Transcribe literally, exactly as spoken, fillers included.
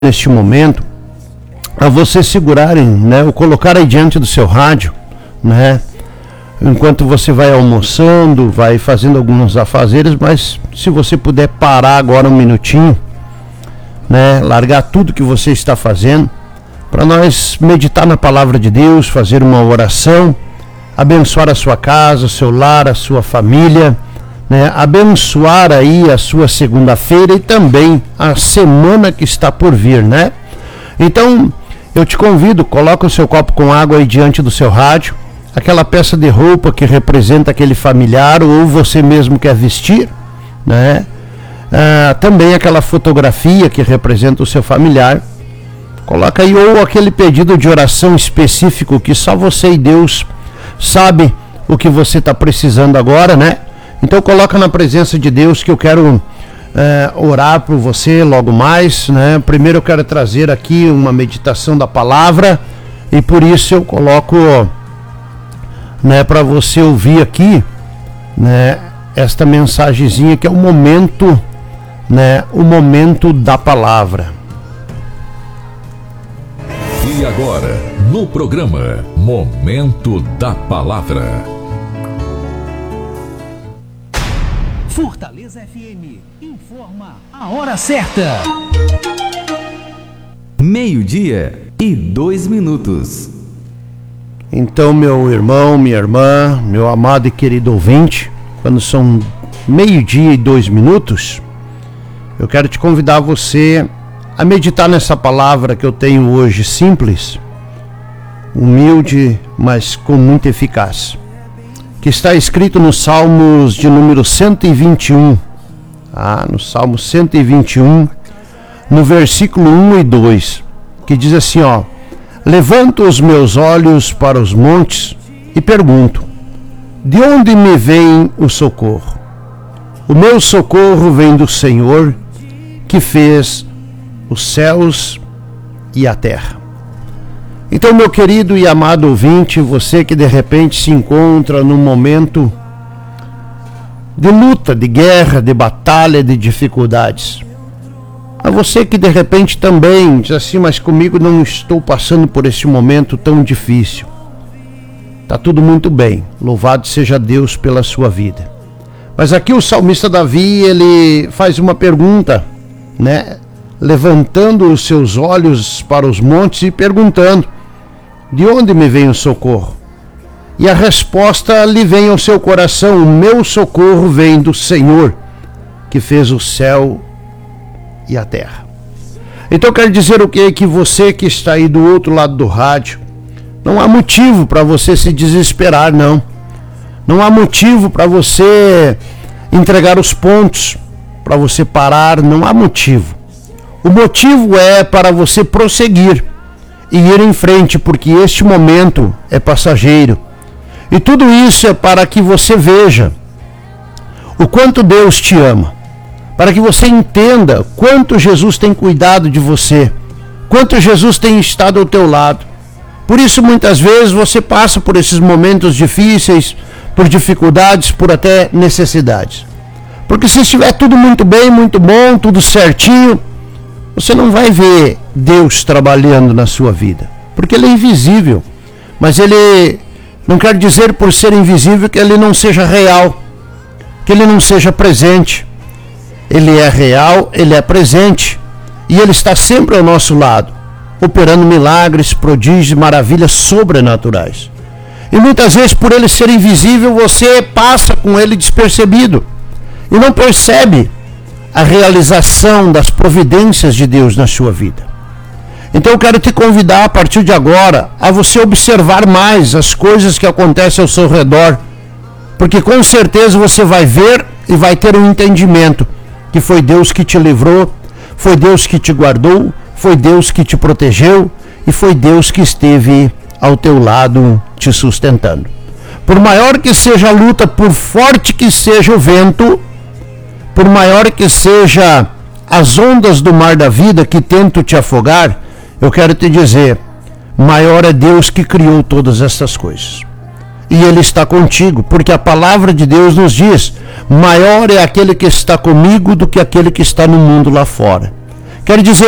neste momento a você segurarem, né, ou colocar aí diante do seu rádio, né, enquanto você vai almoçando, vai fazendo alguns afazeres, mas se você puder parar agora um minutinho, né, largar tudo que você está fazendo, para nós meditar na palavra de Deus, fazer uma oração, abençoar a sua casa, o seu lar, a sua família, né, abençoar aí a sua segunda-feira e também a semana que está por vir, né? Então, eu te convido, coloca o seu copo com água aí diante do seu rádio, aquela peça de roupa que representa aquele familiar ou você mesmo quer vestir, né? Ah, também aquela fotografia que representa o seu familiar. Coloca aí, ou aquele pedido de oração específico que só você e Deus sabe o que você está precisando agora, né? Então coloca na presença de Deus que eu quero é, orar por você logo mais, né? Primeiro eu quero trazer aqui uma meditação da palavra e por isso eu coloco, né, para você ouvir aqui, né, esta mensagenzinha que é o momento, né, o momento da palavra. E agora, no programa Momento da Palavra. Fortaleza F M informa a hora certa. Meio-dia e dois minutos. Então, meu irmão, minha irmã, meu amado e querido ouvinte, quando são meio-dia e dois minutos, eu quero te convidar você a meditar nessa palavra que eu tenho hoje, simples, humilde, mas com muita eficácia, que está escrito nos Salmos de número cento e vinte e um, ah, no Salmo cento e vinte e um, no versículo um e dois, que diz assim, ó: levanto os meus olhos para os montes e pergunto, de onde me vem o socorro? O meu socorro vem do Senhor, que fez os céus e a terra. Então, meu querido e amado ouvinte, você que de repente se encontra num momento de luta, de guerra, de batalha, de dificuldades, a você que de repente também diz assim, mas comigo não estou passando por esse momento tão difícil. Tá tudo muito bem, louvado seja Deus pela sua vida. Mas aqui o salmista Davi, ele faz uma pergunta, né? Levantando os seus olhos para os montes e perguntando, de onde me vem o socorro? E a resposta lhe vem ao seu coração, o meu socorro vem do Senhor, que fez o céu e a terra. Então quer dizer o quê? Que você que está aí do outro lado do rádio, não há motivo para você se desesperar, não. Não há motivo para você entregar os pontos, para você parar, não há motivo. O motivo é para você prosseguir e ir em frente, porque este momento é passageiro. E tudo isso é para que você veja o quanto Deus te ama, para que você entenda quanto Jesus tem cuidado de você, quanto Jesus tem estado ao teu lado. Por isso, muitas vezes, você passa por esses momentos difíceis, por dificuldades, por até necessidades. Porque se estiver tudo muito bem, muito bom, tudo certinho, você não vai ver Deus trabalhando na sua vida, porque Ele é invisível. Mas Ele não quer dizer, por ser invisível, que Ele não seja real, que Ele não seja presente. Ele é real, Ele é presente, e Ele está sempre ao nosso lado, operando milagres, prodígios e maravilhas sobrenaturais. E muitas vezes, por Ele ser invisível, você passa com Ele despercebido e não percebe a realização das providências de Deus na sua vida. Então eu quero te convidar a partir de agora a você observar mais as coisas que acontecem ao seu redor, porque com certeza você vai ver e vai ter um entendimento que foi Deus que te livrou, foi Deus que te guardou, foi Deus que te protegeu e foi Deus que esteve ao teu lado te sustentando. Por maior que seja a luta, por forte que seja o vento, por maior que seja as ondas do mar da vida que tentam te afogar, eu quero te dizer, maior é Deus que criou todas essas coisas. E Ele está contigo, porque a palavra de Deus nos diz, maior é aquele que está comigo do que aquele que está no mundo lá fora. Quer dizer